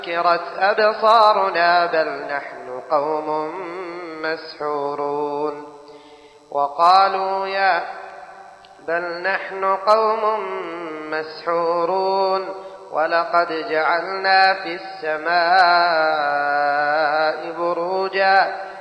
سكرت أبصارنا بل نحن قوم مسحورون وقالوا بل نحن قوم مسحورون ولقد جعلنا في السماء بروجا